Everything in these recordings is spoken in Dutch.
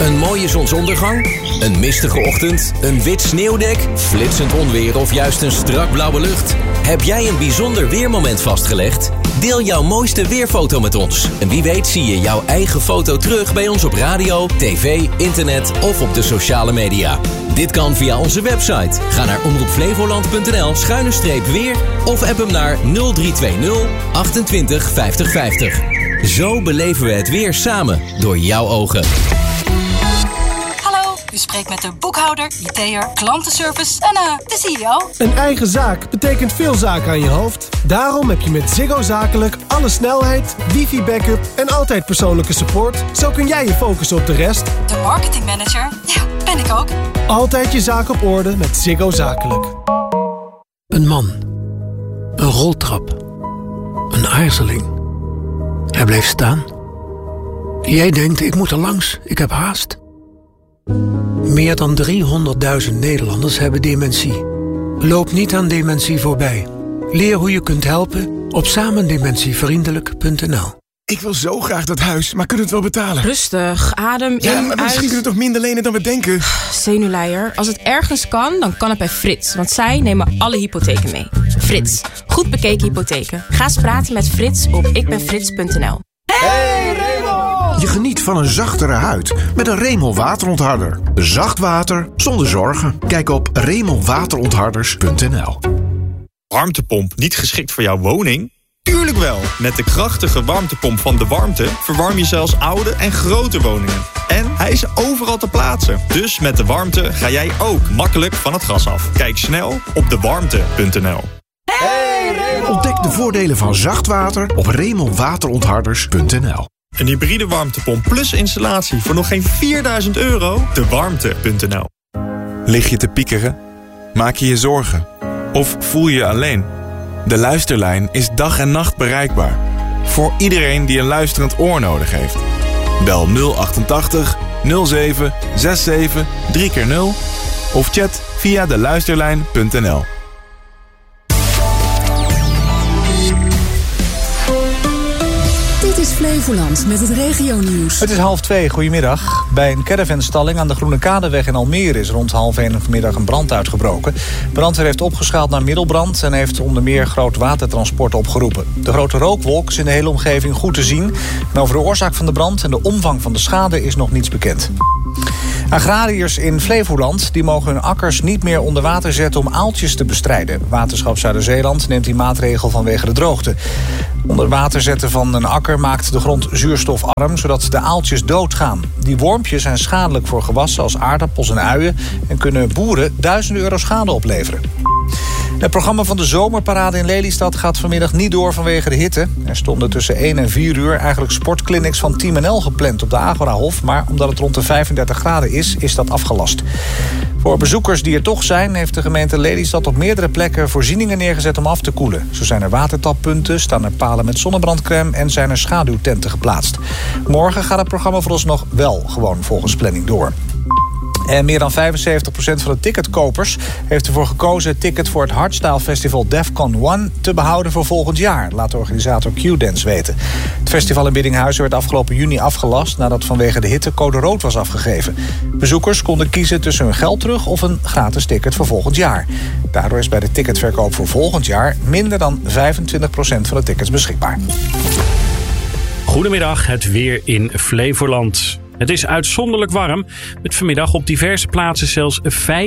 Een mooie zonsondergang? Een mistige ochtend? Een wit sneeuwdek? Flitsend onweer of juist een strak blauwe lucht? Heb jij een bijzonder weermoment vastgelegd? Deel jouw mooiste weerfoto met ons. En wie weet zie je jouw eigen foto terug bij ons op radio, tv, internet of op de sociale media. Dit kan via onze website. Ga naar omroepflevoland.nl/weer of app hem naar 0320 28 50 50. Zo beleven we het weer samen door jouw ogen. Hallo, u spreekt met de boekhouder, IT'er, klantenservice en de CEO. Een eigen zaak betekent veel zaken aan je hoofd. Daarom heb je met Ziggo Zakelijk alle snelheid, wifi-backup en altijd persoonlijke support. Zo kun jij je focussen op de rest. De marketingmanager? Ja, ben ik ook. Altijd je zaak op orde met Ziggo Zakelijk. Een man. Een roltrap. Een aarzeling. Hij bleef staan. Jij denkt, ik moet er langs, ik heb haast. Meer dan 300.000 Nederlanders hebben dementie. Loop niet aan dementie voorbij. Leer hoe je kunt helpen op samendementievriendelijk.nl. Ik wil zo graag dat huis, maar kunnen we het wel betalen? Rustig, adem in, Ja, maar misschien kunnen we toch minder lenen dan we denken? Zenuwleier. Als het ergens kan, dan kan het bij Frits. Want zij nemen alle hypotheken mee. Frits, goed bekeken hypotheken. Ga eens praten met Frits op ikbenfrits.nl. Hey Remel! Je geniet van een zachtere huid met een Remel waterontharder. Zacht water zonder zorgen. Kijk op remelwaterontharders.nl. Warmtepomp niet geschikt voor jouw woning? Tuurlijk wel! Met de krachtige warmtepomp van De Warmte verwarm je zelfs oude en grote woningen. En hij is overal te plaatsen. Dus met De Warmte ga jij ook makkelijk van het gas af. Kijk snel op dewarmte.nl. Hey Remel! Ontdek de voordelen van zacht water op remelwaterontharders.nl. Een hybride warmtepomp plus installatie voor nog geen €4.000? Dewarmte.nl. Lig je te piekeren? Maak je je zorgen? Of voel je je alleen? De Luisterlijn is dag en nacht bereikbaar. Voor iedereen die een luisterend oor nodig heeft. Bel 088 07 67 3x0 of chat via deluisterlijn.nl. Dit is Flevoland met het regionieuws. Het is 1:30, goedemiddag. Bij een caravanstalling aan de Groene Kadeweg in Almere is rond 12:30 vanmiddag een brand uitgebroken. Brandweer heeft opgeschaald naar middelbrand en heeft onder meer groot watertransport opgeroepen. De grote rookwolk is in de hele omgeving goed te zien. En over de oorzaak van de brand en de omvang van de schade is nog niets bekend. Agrariërs in Flevoland die mogen hun akkers niet meer onder water zetten om aaltjes te bestrijden. Waterschap Zuider-Zeeland neemt die maatregel vanwege de droogte. Onder water zetten van een akker maakt de grond zuurstofarm, zodat de aaltjes doodgaan. Die wormpjes zijn schadelijk voor gewassen als aardappels en uien en kunnen boeren €1000 schade opleveren. Het programma van de zomerparade in Lelystad gaat vanmiddag niet door vanwege de hitte. Er stonden tussen 1 en 4 uur eigenlijk sportclinics van Team NL gepland op de Agorahof, maar omdat het rond de 35 graden is dat afgelast. Voor bezoekers die er toch zijn, heeft de gemeente Lelystad op meerdere plekken voorzieningen neergezet om af te koelen. Zo zijn er watertappunten, staan er palen met zonnebrandcrème en zijn er schaduwtenten geplaatst. Morgen gaat het programma vooralsnog wel gewoon volgens planning door. En meer dan 75% van de ticketkopers heeft ervoor gekozen het ticket voor het Hardstyle Festival Defcon 1 te behouden voor volgend jaar, laat de organisator Q-Dance weten. Het festival in Biddinghuizen werd afgelopen juni afgelast nadat vanwege de hitte code rood was afgegeven. Bezoekers konden kiezen tussen hun geld terug of een gratis ticket voor volgend jaar. Daardoor is bij de ticketverkoop voor volgend jaar minder dan 25% van de tickets beschikbaar. Goedemiddag, het weer in Flevoland. Het is uitzonderlijk warm, met vanmiddag op diverse plaatsen zelfs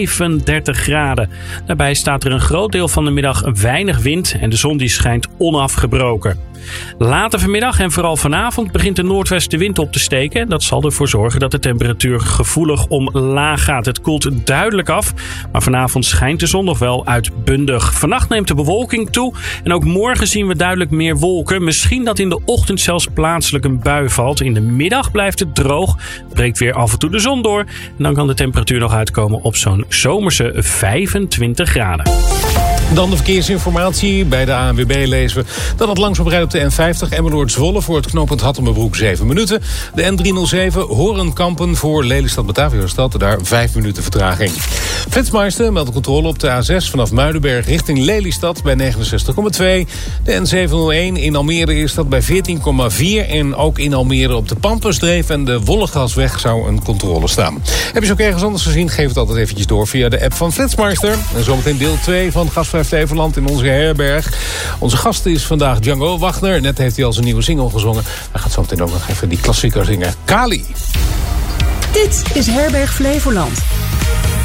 35 graden. Daarbij staat er een groot deel van de middag weinig wind en de zon die schijnt onafgebroken. Later vanmiddag en vooral vanavond begint de noordwestenwind op te steken. Dat zal ervoor zorgen dat de temperatuur gevoelig omlaag gaat. Het koelt duidelijk af, maar vanavond schijnt de zon nog wel uitbundig. Vannacht neemt de bewolking toe en ook morgen zien we duidelijk meer wolken. Misschien dat in de ochtend zelfs plaatselijk een bui valt. In de middag blijft het droog, breekt weer af en toe de zon door. En dan kan de temperatuur nog uitkomen op zo'n zomerse 25 graden. Dan de verkeersinformatie. Bij de ANWB lezen we dat het langzaam rijdt op de N50 Emmeloord-Zwolle voor het knooppunt Hattemerbroek 7 minuten. De N307 Horenkampen voor Lelystad-Bataviastad, daar 5 minuten vertraging. Flitsmeister meldt de controle op de A6 vanaf Muidenberg richting Lelystad bij 69,2. De N701 in Almere is dat bij 14,4. En ook in Almere op de Pampusdreef en de Wollegasweg zou een controle staan. Heb je ze ook ergens anders gezien? Geef het altijd eventjes door via de app van Flitsmeister. En zometeen deel 2 van Gasvrij Flevoland in onze herberg. Onze gast is vandaag Django Wagner. Net heeft hij al zijn nieuwe single gezongen. Hij gaat zo meteen ook nog even die klassieker zingen. Kali. Dit is Herberg Flevoland.